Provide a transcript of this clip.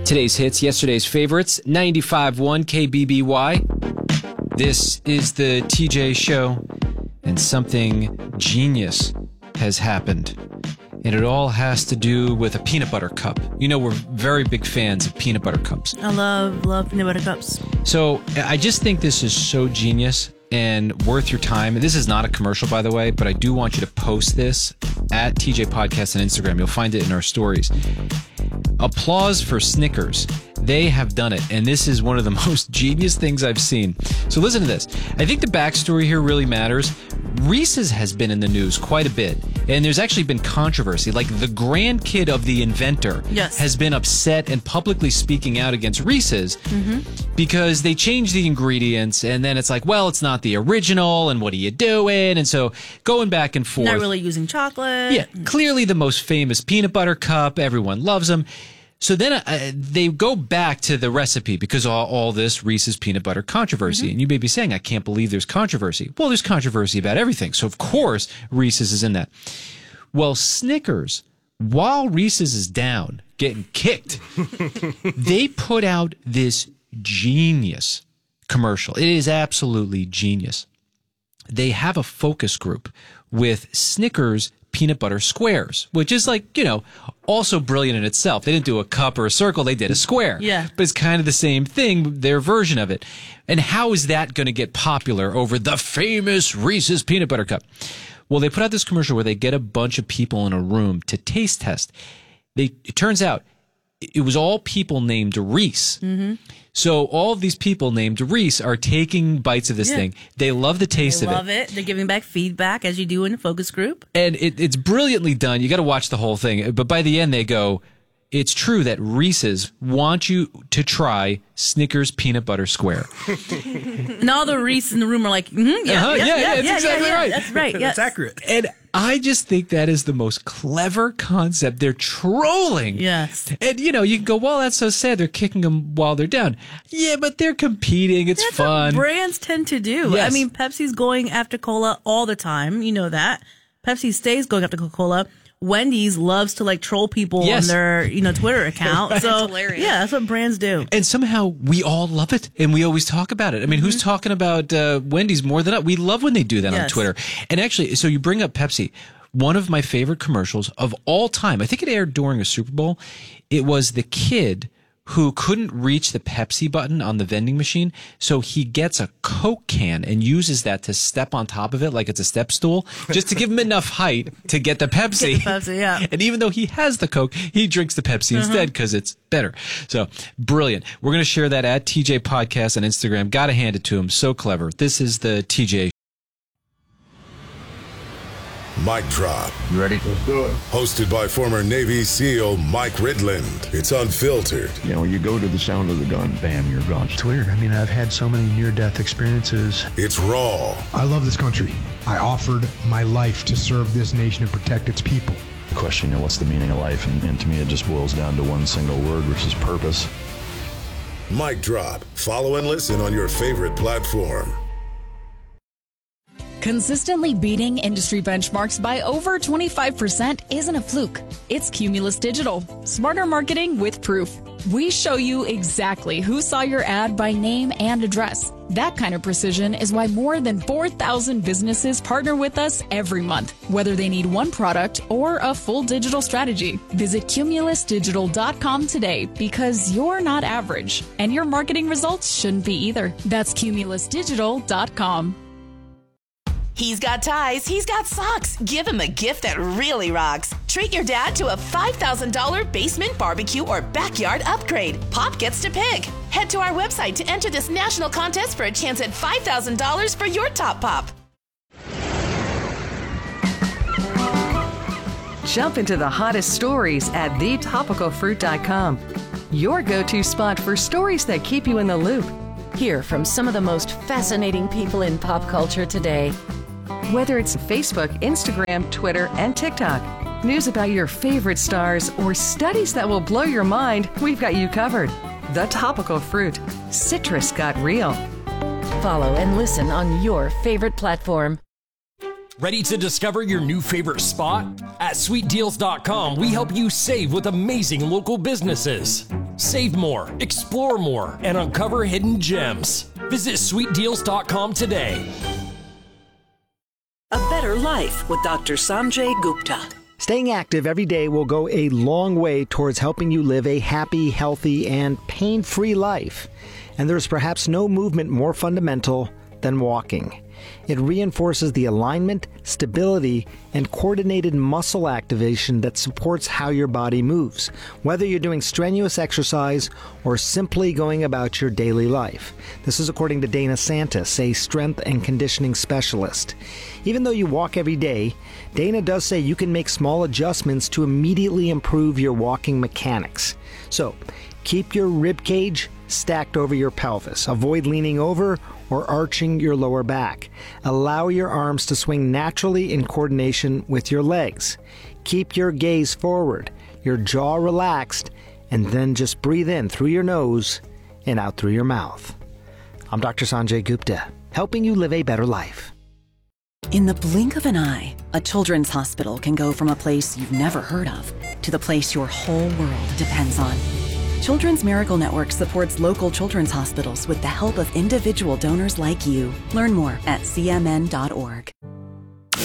Today's hits, yesterday's favorites, 95.1 KBBY. This is the TJ Show, and something genius has happened. And it all has to do with a peanut butter cup. You know, we're very big fans of peanut butter cups. I love peanut butter cups. So I just think this is so genius and worth your time. And this is not a commercial, by the way, but I do want you to post this at TJ Podcast on Instagram. You'll find it in our stories. Applause for Snickers. They have done it, and this is one of the most genius things I've seen. So listen to this. I think the backstory here really matters. Reese's has been in the news quite a bit, and there's actually been controversy. Like the grandkid of the inventor has been upset and publicly speaking out against Reese's because they changed the ingredients, and then it's like, well, it's not the original, and what are you doing? And so going back and forth. Not really using chocolate. Yeah, clearly the most famous peanut butter cup. Everyone loves them. So then they go back to the recipe because all this Reese's peanut butter controversy. And you may be saying, I can't believe there's controversy. Well, there's controversy about everything. So, of course, Reese's is in that. Well, Snickers, while Reese's is down, getting kicked, they put out this genius commercial. It is absolutely genius. They have a focus group with Snickers peanut butter squares, which is like, you know, also brilliant in itself. They didn't do a cup or a circle, they did a square. Yeah. But it's kind of the same thing, their version of it. And how is that going to get popular over the famous Reese's peanut butter cup? Well, they put out this commercial where they get a bunch of people in a room to taste test. It turns out it was all people named Reese. So all of these people named Reese are taking bites of this thing. They love the taste of it. They love it. They're giving back feedback as you do in a focus group. And it's brilliantly done. You got to watch the whole thing. But by the end, they go, it's true that Reese's want you to try Snickers peanut butter square. And all the Reese in the room are like, it's exactly right. That's right. That's accurate. And I just think that is the most clever concept. They're trolling. Yes. And, you know, you can go, well, that's so sad. They're kicking them while they're down. Yeah, but they're competing. It's That's fun. what brands tend to do. Yes. I mean, Pepsi's going after cola all the time. You know that. Pepsi stays going after Coca-Cola. Wendy's loves to like troll people on their, Twitter account. Right. So Hilarious. yeah, that's what brands do. And somehow we all love it, and we always talk about it. I mean, who's talking about Wendy's more than us? We love when they do that on Twitter. And actually, so you bring up Pepsi. One of my favorite commercials of all time, I think it aired during a Super Bowl. It was the kid who couldn't reach the Pepsi button on the vending machine, so he gets a Coke can and uses that to step on top of it like it's a step stool, just to give him enough height to get the Pepsi. Pepsi, yeah. And even though he has the Coke, he drinks the Pepsi instead because it's better. So, brilliant. We're going to share that at TJ Podcast on Instagram. Got to hand it to him. So clever. This is the TJ. Mic Drop. You ready? Let's do it. Hosted by former Navy SEAL Mike Ridland. It's unfiltered. You know, you go to the sound of the gun, bam, you're gone. It's weird. I mean, I've had so many near-death experiences. It's raw. I love this country. I offered my life to serve this nation and protect its people. The question, you know, what's the meaning of life? And to me, it just boils down to one single word, which is purpose. Mic Drop. Follow and listen on your favorite platform. Consistently beating industry benchmarks by over 25% isn't a fluke. It's Cumulus Digital. Smarter marketing with proof. We show you exactly who saw your ad by name and address. That kind of precision is why more than 4,000 businesses partner with us every month, whether they need one product or a full digital strategy. Visit cumulusdigital.com today because you're not average, and your marketing results shouldn't be either. That's cumulusdigital.com. He's got ties, he's got socks. Give him a gift that really rocks. Treat your dad to a $5,000 basement barbecue or backyard upgrade. Pop gets to pick. Head to our website to enter this national contest for a chance at $5,000 for your top pop. Jump into the hottest stories at thetopicalfruit.com. Your go-to spot for stories that keep you in the loop. Hear from some of the most fascinating people in pop culture today. Whether it's Facebook, Instagram, Twitter, and TikTok, news about your favorite stars, or studies that will blow your mind, we've got you covered. The Topical Fruit. Citrus got real. Follow and listen on your favorite platform. Ready to discover your new favorite spot? At sweetdeals.com, we help you save with amazing local businesses. Save more, explore more, and uncover hidden gems. Visit sweetdeals.com today. A Better Life with Dr. Sanjay Gupta. Staying active every day will go a long way towards helping you live a happy, healthy, and pain-free life. And there's perhaps no movement more fundamental than walking. It reinforces the alignment, stability, and coordinated muscle activation that supports how your body moves, whether you're doing strenuous exercise or simply going about your daily life. This is according to Dana Santis, a strength and conditioning specialist. Even though you walk every day, Dana does say you can make small adjustments to immediately improve your walking mechanics. So, keep your rib cage stacked over your pelvis. Avoid leaning over or arching your lower back. Allow your arms to swing naturally in coordination with your legs. Keep your gaze forward, your jaw relaxed, and then just breathe in through your nose and out through your mouth. I'm Dr. Sanjay Gupta, helping you live a better life. In the blink of an eye, a children's hospital can go from a place you've never heard of to the place your whole world depends on. Children's Miracle Network supports local children's hospitals with the help of individual donors like you. Learn more at cmn.org.